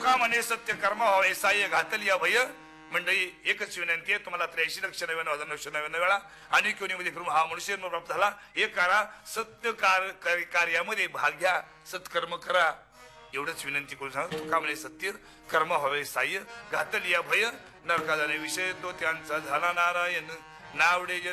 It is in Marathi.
तुका म्हणे सत्य कर्म व्हावे साह्य घातली या भय. मंडळी एकच विनंती आहे तुम्हाला 83,99,999 वेळा आणि कोणीमध्ये फिरून हा मनुष्य प्राप्त झाला. एक करा सत्य कार्यामध्ये भाग घ्या, सत्कर्म करा एवढंच विनंती करून सांग. तुका म्हणे सत्य कर्म व्हावे साह्य घातली या भय. नरका जाणे विषय तो त्यांचा झाला नारायण नावडे जन